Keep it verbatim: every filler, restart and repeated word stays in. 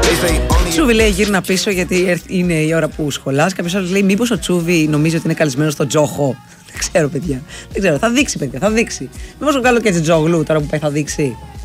Τσούβι λέει γύρνα πίσω γιατί είναι η ώρα που σχολάς. Κάποιος άλλος λέει μήπως ο Τσούβι νομίζει ότι είναι καλεσμένος στο Τζόχο. Δεν ξέρω παιδιά. Δεν ξέρω. Θα δείξει παιδιά. Θα δείξει. Μήπως το κάνω και έτσι Τζόγλου τώρα που πάει θα δείξει.